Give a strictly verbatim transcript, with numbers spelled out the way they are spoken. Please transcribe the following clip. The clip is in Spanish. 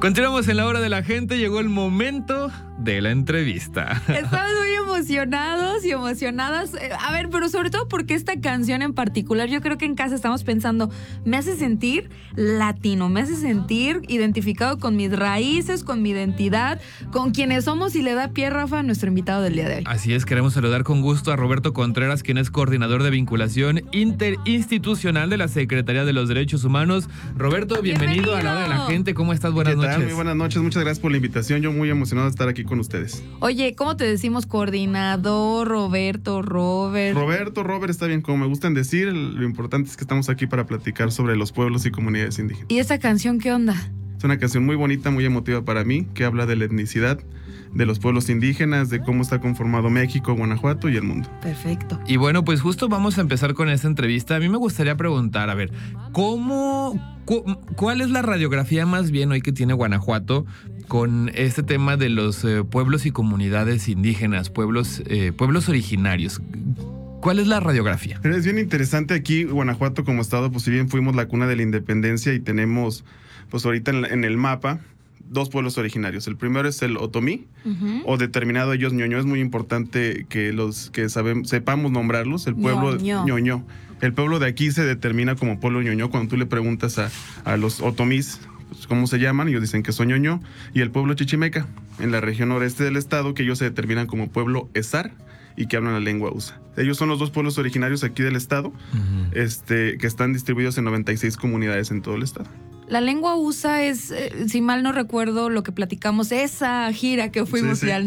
Continuamos en la hora de la gente, llegó el momento de la entrevista. Estamos muy emocionados y emocionadas. A ver, pero sobre todo porque esta canción en particular, yo creo que en casa estamos pensando, me hace sentir latino, me hace sentir identificado con mis raíces, con mi identidad, con quienes somos, y le da pie, Rafa, a nuestro invitado del día de hoy. Así es, queremos saludar con gusto a Roberto Contreras, quien es coordinador de vinculación interinstitucional de la Secretaría de los Derechos Humanos. Roberto, bienvenido, bienvenido a la hora de la gente. ¿Cómo estás? Buenas ¿Qué tal? noches. Muy buenas noches, muchas gracias por la invitación. Yo muy emocionado de estar aquí con ustedes. Oye, ¿cómo te decimos? Coordinador, Roberto, Robert. Roberto, Robert, está bien, como me gustan decir. Lo importante es que estamos aquí para platicar sobre los pueblos y comunidades indígenas. ¿Y esta canción qué onda? Es una canción muy bonita, muy emotiva para mí, que habla de la etnicidad de los pueblos indígenas, de cómo está conformado México, Guanajuato y el mundo. Perfecto. Y bueno, pues justo vamos a empezar con esta entrevista. A mí me gustaría preguntar, a ver, ¿cómo, cu, cuál es la radiografía más bien hoy que tiene Guanajuato con este tema de los eh, pueblos y comunidades indígenas, pueblos, eh, pueblos originarios? ¿Cuál es la radiografía? Pero es bien interesante aquí, Guanajuato como estado, pues si bien fuimos la cuna de la independencia y tenemos, pues ahorita en, en el mapa, dos pueblos originarios. El primero es el otomí, uh-huh. o determinado ellos ñoño. Es muy importante que los que sabemos, sepamos nombrarlos. El pueblo ñoño. ñoño. El pueblo de aquí se determina como pueblo ñoño. Cuando tú le preguntas a, a los otomís pues, cómo se llaman, ellos dicen que son ñoño. Y el pueblo chichimeca, en la región noreste del estado, que ellos se determinan como pueblo ezar y que hablan la lengua usa. Ellos son los dos pueblos originarios aquí del estado, uh-huh. este, que están distribuidos en noventa y seis comunidades en todo el estado. La lengua usa es, eh, si mal no recuerdo, lo que platicamos, esa gira que fuimos sí, sí. al